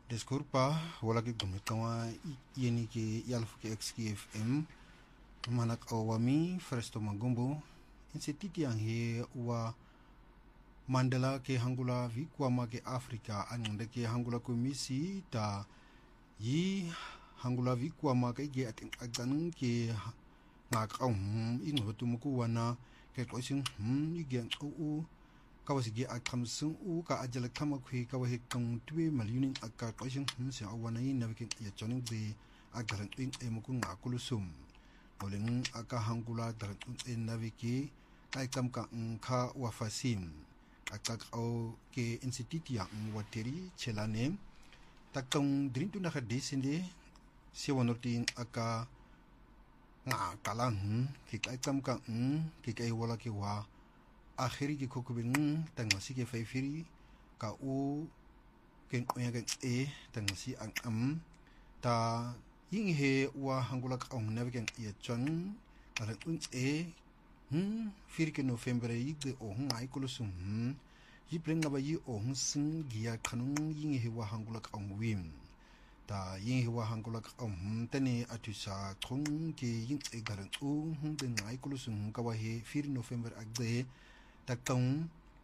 Disculpa, wala ke gumitawa yeni ke yalfu ke XKFM manak awami Fresto Magumbo insititi yang he wa Mandela ke hangula vikwama ke Afrika anande ke hangula komisi ta yi hangula vikwama ke ge atin ke ngak inhotumuku wana ke toisin igen u kawasigi akamsun u ka ajala kama kwe kawahi kang tuwe malyunin aka toisin si awana yi navikin ya choning de agaran twin emuku ngakulusum oleng aka hangula daran twin naviki kai kam ka nka wafasim aka au ke instituti yang wateri chelane takang drintu na kadesinde si wanotin aka nga kalang ki kai kam ka ki kai wala ki wa akhiri ki kokubin tangasi ke faifiri ka u ken oya ken tangasi ang ta ying he wa hangula ka ong navigen ya chon ala firi ke November yi de o ngai kulusum yi prenga ba yi o sing giya kanung ying he wa hangula ka ong wim ta ying he wa hangula ka ong tane atusa thong ke ying garan u de ngai kulusum ka wa he firi November agde takang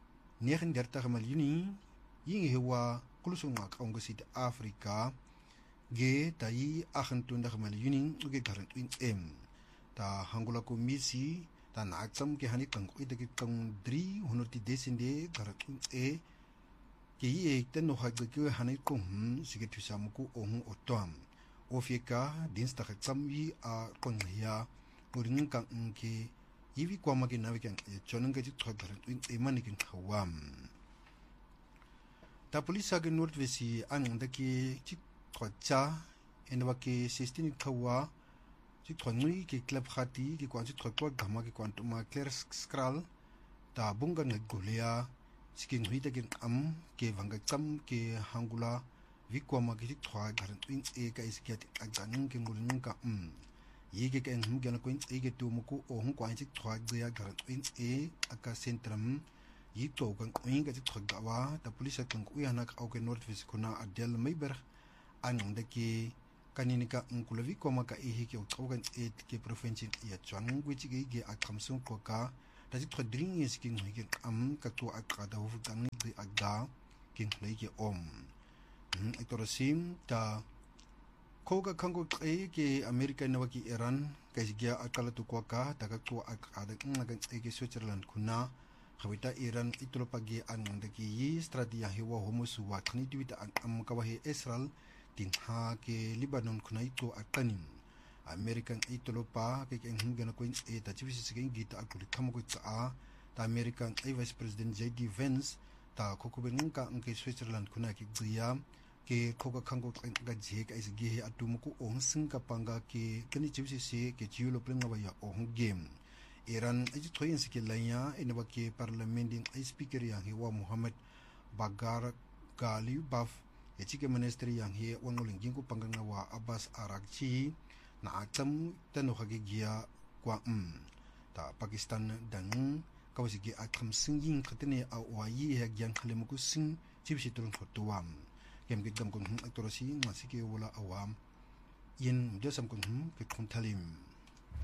39 malyuni ying hewa kulusung ak ang South Africa ge tayi 28 malyuni uge garan ta hangula komisi ta naksam ke hani kang ide ke kang 300 desinde garan ke yi ten no hagge ke hani ko sige tusamuku ohun otam ofika dinsdag tsam yi a konya urin kang ke yivi kwa magi navikan chonan ga jithodaran emanikin khawam ta polisa ge nordvesi ananda ki jithocha enwa ke 16 khawa jithonui ke club khati ki kwa jithokwa gama ke kwantuma clear skral ta bunga ngolea sikin huita ke ke vanga cham ke hangula vikwa magi jithwa garan ka iskiat agang ke ngulun ka yige ke ngam ko ege to muku o hon kwa jik thwa ya garan aka centrum yi to kan inga jik thwa wa ta police kan ku yana ka ke northwest kuna adel meiber an ndake kaninika nkulavi ko maka ke kan ke province ya chang gwi ge akamsun ko ka ta jik thwa dring is king ge ka to aka da hu kan ni aga king ke itorosim ta koga kango ke Amerika nawaki Iran kaisigia akala tukwaka daga tuwa akada ngagan ke Switzerland kuna khawita Iran itulo pagi andaki yi strategia hewa homosu wa khani diwita am kawahe Israel tinha ke Lebanon kuna itu akanim American itulo pa ke ngana ko ta chivisi sigen gita akuli kamko ta American Vice President JD Vance ta kokuben ka ke Switzerland kuna ke gziya ke koga kango ga je ka isge atumuku on singa panga ke kani chibsi se ke chiulo prenga ba ya on game Iran aji thoyin sike lanya enaba ke parliamentin ai speaker yang hewa Muhammad Bagar Galibaf ya chike ministry yang he wangolin jingu panganga wa Abbas Arakchi na atam tanu hage gia kwa ta Pakistan dan kawasige atam singing khatene awayi ya gyang khalemuku sing chibsi turun khotuam kem ke gam kun aktorosi masike wala awam yin jasam kun ke kun talim